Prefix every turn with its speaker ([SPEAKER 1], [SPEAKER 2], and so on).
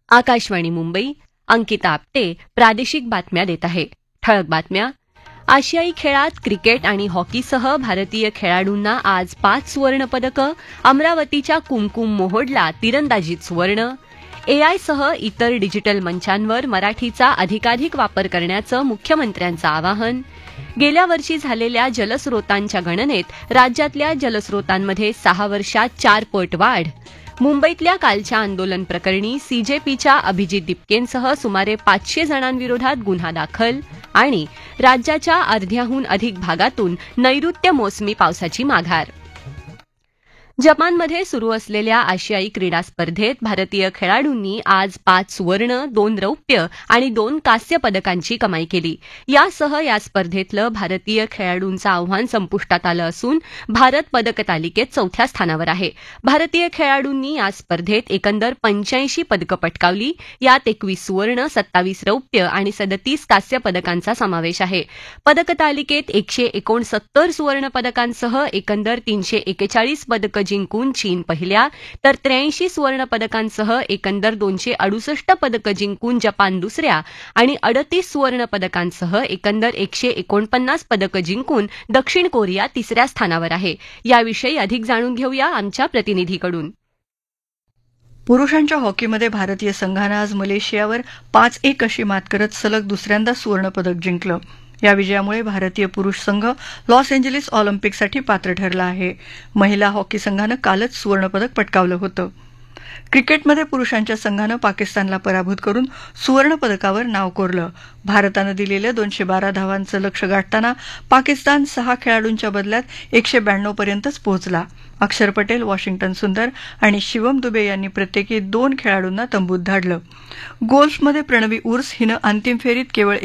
[SPEAKER 1] आकाशवाणी मुंबई. अंकिता आपटे प्रादेशिक बातम्या देत आहे. ठळक बातम्या. आशियाई खेळात क्रिकेट आणि हॉकीसह भारतीय खेळाडूंना आज 5 सुवर्णपदकं. अमरावतीच्या कुमकुम मोहोडला तिरंदाजीत सुवर्ण. एआयसह इतर डिजिटल मंचांवर मराठीचा अधिकाधिक वापर करण्याचं मुख्यमंत्र्यांचं आवाहन. गेल्या वर्षी झालेल्या जलस्रोतांच्या गणनेत राज्यातल्या जलस्रोतांमध्ये 6 वर्षात 4 पट वाढ. मुंबईतल्या कालच्या आंदोलन प्रकरणी सीजेपीच्या अभिजित दिपकेंसह सुमारे 500 जणांविरोधात गुन्हा दाखल. आणि राज्याच्या अर्ध्याहून अधिक भागातून नैऋत्य मोसमी पावसाची माघार. जपानमध्ये सुरू असलेल्या आशियाई क्रीडा स्पर्धेत भारतीय खेळाडूंनी आज 5 सुवर्ण, 2 रौप्य आणि 2 कांस्य पदकांची कमाई केली. यासह या स्पर्धेतलं भारतीय खेळाडूंचं आव्हान संपुष्टात आलं असून भारत पदक तालिकेत 4थ्या स्थानावर आहे. भारतीय खेळाडूंनी या स्पर्धेत एकंदर 85 पदकं पटकावली. यात 21 सुवर्ण, 27 रौप्य आणि 37 कांस्य पदकांचा समावेश आहे. पदक तालिकेत 169 सुवर्ण पदकांसह एकंदर 341 पदकं जिंकून चीन पहिल्या, तर 83 सुवर्ण पदकांसह एकंदर 268 पदकं जिंकून जपान दुसऱ्या आणि 38 सुवर्ण पदकांसह एकंदर 149 पदकं जिंकून दक्षिण कोरिया तिसऱ्या स्थानावर आहे. याविषयी अधिक जाणून घेऊया आमच्या प्रतिनिधीकडून.
[SPEAKER 2] पुरुषांच्या हॉकीमध्ये भारतीय संघानं आज मलेशियावर 5-1 अशी मात करत सलग दुसऱ्यांदा सुवर्णपदक जिंकलं. या विजयामुळे भारतीय पुरुष संघ लॉस एंजेलिस ऑलिम्पिकसाठी पात्र ठरला आहे. महिला हॉकी संघानं कालच सुवर्णपदक पटकावलं होतं. क्रिकेटमध्ये पुरुषांच्या संघानं पाकिस्तानला पराभूत करून सुवर्णपदकावर नाव कोरलं. भारतानं दिलेलं 212 धावांचं लक्ष्य गाठताना पाकिस्तान 6 खेळाडूंच्या बदल्यात 192 पर्यंतच पोहोचला. अक्षर पटेल, वॉशिंग्टन सुंदर आणि शिवम दुबे यांनी प्रत्येकी 2 खेळाडूंना तंबूत धाडलं. गोल्फमध्ये प्रणवी उर्स हिनं अंतिम फेरीत केवळ